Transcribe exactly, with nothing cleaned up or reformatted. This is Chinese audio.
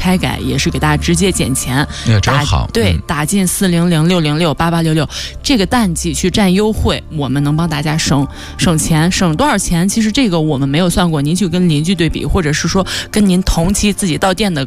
拆改，也是给大家直接减钱。 那真好。 对， 嗯、 打进四零零六零六八八六六这个淡季去占优惠，我们能帮大家省省钱，省多少钱？其实这个我们没有算过，您去跟邻居对比，或者是说跟您同期自己到店的